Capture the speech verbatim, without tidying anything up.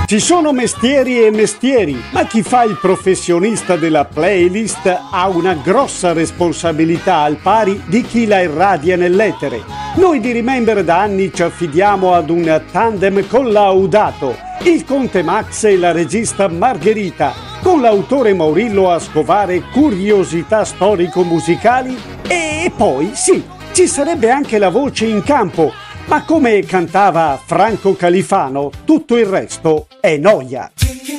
Ci sono mestieri e mestieri, ma chi fa il professionista della playlist ha una grossa responsabilità al pari di chi la irradia nell'etere. Noi di Remember da anni ci affidiamo ad un tandem collaudato, il Conte Max e la regista Margherita, con l'autore Maurillo a scovare curiosità storico-musicali e poi, sì, ci sarebbe anche la voce in campo, ma come cantava Franco Califano, tutto il resto è noia.